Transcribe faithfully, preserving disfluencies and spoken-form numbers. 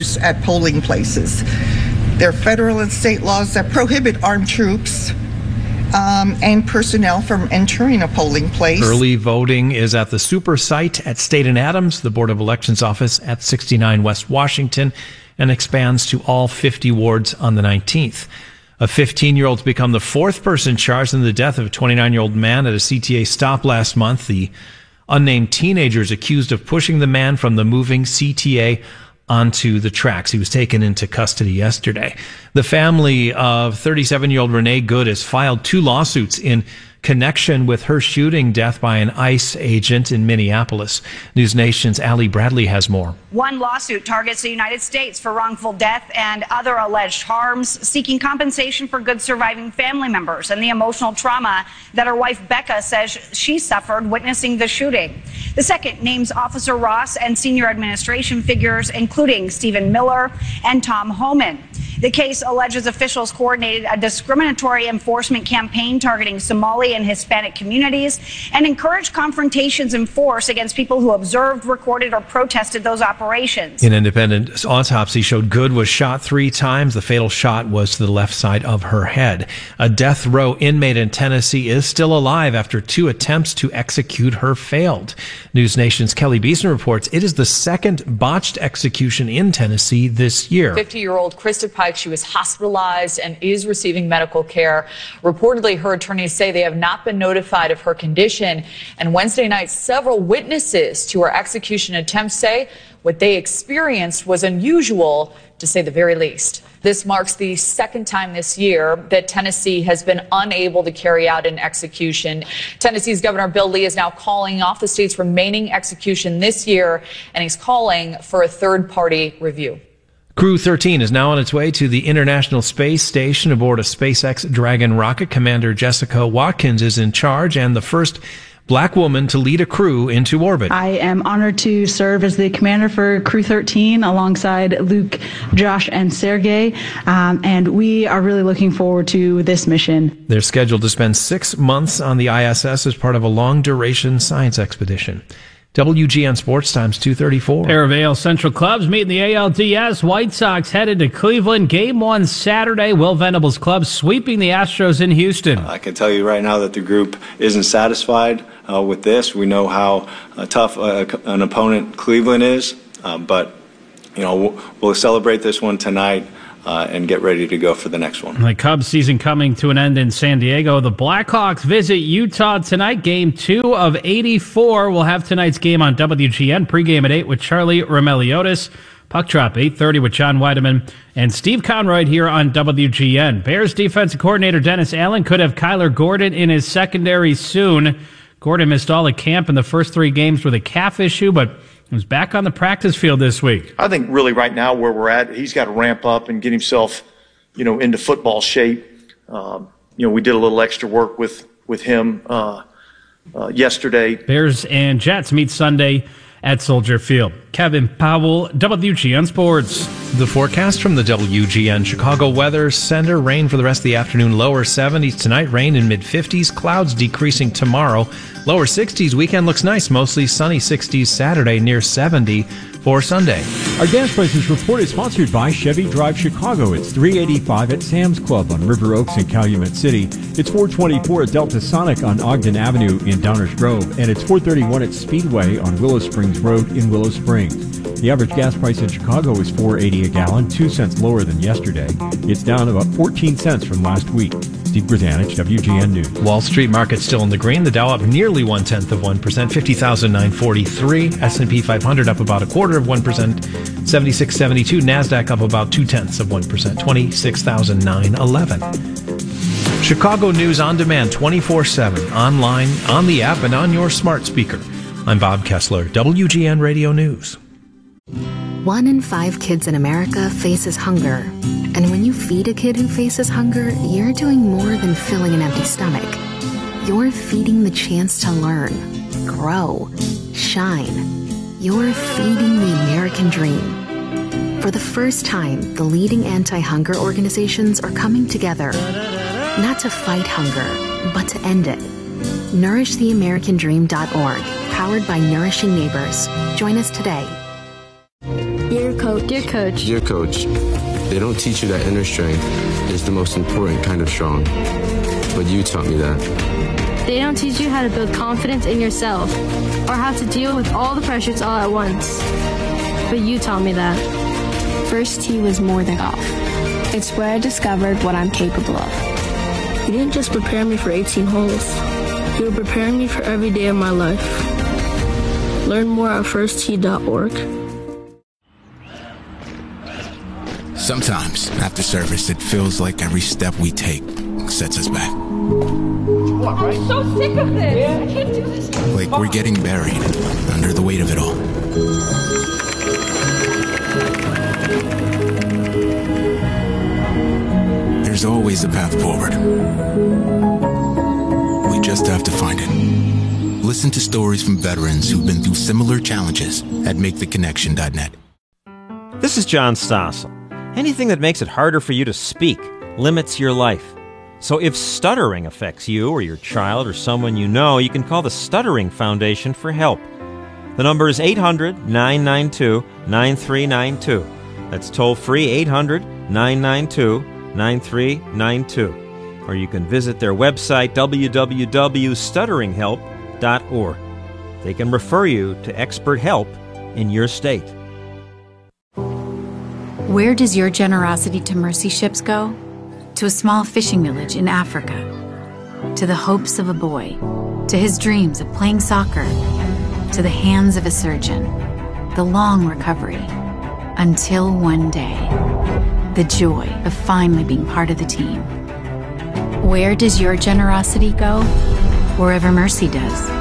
at polling places. There are federal and state laws that prohibit armed troops um, and personnel from entering a polling place. Early voting is at the Super Site at State and Adams, the Board of Elections office at sixty-nine West Washington, and expands to all fifty wards on the nineteenth. A fifteen-year-old's become the fourth person charged in the death of a twenty-nine-year-old man at a C T A stop last month. The unnamed teenager is accused of pushing the man from the moving C T A onto the tracks. He was taken into custody yesterday. The family of thirty-seven-year-old Renee Good has filed two lawsuits in connection with her shooting death by an ICE agent in Minneapolis. News Nation's Allie Bradley has more. One lawsuit targets the United States for wrongful death and other alleged harms, seeking compensation for Good's surviving family members and the emotional trauma that her wife Becca says she suffered witnessing the shooting. The second names Officer Ross and senior administration figures, including Stephen Miller and Tom Homan. The case alleges officials coordinated a discriminatory enforcement campaign targeting Somali and Hispanic communities and encouraged confrontations in force against people who observed, recorded, or protested those operations. An independent autopsy showed Good was shot three times. The fatal shot was to the left side of her head. A death row inmate in Tennessee is still alive after two attempts to execute her failed. News Nation's Kelly Beeson reports it is the second botched execution in Tennessee this year. fifty-year-old Krista Pike, she was hospitalized and is receiving medical care. Reportedly, her attorneys say they have not been notified of her condition. And Wednesday night, several witnesses to her execution attempt say what they experienced was unusual, to say the very least. This marks the second time this year that Tennessee has been unable to carry out an execution. Tennessee's Governor Bill Lee is now calling off the state's remaining execution this year, and he's calling for a third-party review. Crew thirteen is now on its way to the International Space Station aboard a SpaceX Dragon rocket. Commander Jessica Watkins is in charge and the first black woman to lead a crew into orbit. I am honored to serve as the commander for Crew thirteen alongside Luke, Josh, and Sergey, um, and we are really looking forward to this mission. They're scheduled to spend six months on the I S S as part of a long-duration science expedition. W G N Sports Times two thirty-four. Pair of A L Central clubs meet in the A L D S. White Sox headed to Cleveland. Game one Saturday. Will Venables' club sweeping the Astros in Houston. I can tell you right now that the group isn't satisfied uh, with this. We know how uh, tough uh, an opponent Cleveland is, uh, but you know we'll, we'll celebrate this one tonight. Uh, and get ready to go for the next one. The Cubs season coming to an end in San Diego. The Blackhawks visit Utah tonight. Game two of eighty-four. We'll have tonight's game on W G N. Pregame at eight with Charlie Romeliotis. Puck drop eight thirty with John Weideman and Steve Conroy here on W G N. Bears defensive coordinator Dennis Allen could have Kyler Gordon in his secondary soon. Gordon missed all of camp in the first three games with a calf issue, but was back on the practice field this week. I think really right now where we're at, he's got to ramp up and get himself, you know, into football shape. Um, you know, we did a little extra work with, with him uh, uh, yesterday. Bears and Jets meet Sunday at Soldier Field. Kevin Powell, W G N Sports. The forecast from the W G N Chicago Weather Center. Rain for the rest of the afternoon, lower seventies tonight, rain in mid-fifties, clouds decreasing tomorrow, lower sixties. Weekend looks nice, mostly sunny, sixties Saturday, near seventy for Sunday. Our gas prices report is sponsored by Chevy Drive Chicago. It's three eighty-five at Sam's Club on River Oaks in Calumet City. It's four twenty-four at Delta Sonic on Ogden Avenue in Downers Grove. And it's four thirty-one at Speedway on Willow Springs Road in Willow Springs. The average gas price in Chicago is four eighty a gallon, two cents lower than yesterday. It's down about fourteen cents from last week. Steve Grzanich, W G N News. Wall Street market still in the green. The Dow up nearly one-tenth of one percent, fifty thousand nine hundred forty-three. S and P five hundred up about a quarter of one percent, seventy-six seventy-two. NASDAQ up about two-tenths of one percent, twenty-six thousand nine hundred eleven. Chicago News on demand, twenty-four seven, online, on the app, and on your smart speaker. I'm Bob Kessler, W G N Radio News. One in five kids in America faces hunger. And when you feed a kid who faces hunger, you're doing more than filling an empty stomach. You're feeding the chance to learn, grow, shine. You're feeding the American dream. For the first time, the leading anti-hunger organizations are coming together, not to fight hunger, but to end it. nourish the american dream dot org, powered by Nourishing Neighbors. Join us today. Your coat Dear Coach. Dear Coach, they don't teach you that inner strength is the most important kind of strong. But you taught me that. They don't teach you how to build confidence in yourself or how to deal with all the pressures all at once. But you taught me that. First tee was more than golf. It's where I discovered what I'm capable of. You didn't just prepare me for eighteen holes. You were preparing me for every day of my life. Learn more at first tee dot org. Sometimes, after service, it feels like every step we take sets us back. I'm so sick of this. I can't do this. Like we're getting buried under the weight of it all. There's always a path forward. We just have to find it. Listen to stories from veterans who've been through similar challenges at make the connection dot net. This is John Stossel. Anything that makes it harder for you to speak limits your life. So if stuttering affects you or your child or someone you know, you can call the Stuttering Foundation for help. The number is eight hundred, nine nine two, nine three nine two. That's toll-free eight hundred, nine nine two, nine three nine two. Or you can visit their website, w w w dot stuttering help dot org. They can refer you to expert help in your state. Where does your generosity to mercy ships go? To a small fishing village in Africa, to the hopes of a boy, to his dreams of playing soccer, to the hands of a surgeon, the long recovery, until one day, the joy of finally being part of the team. Where does your generosity go? Wherever mercy does.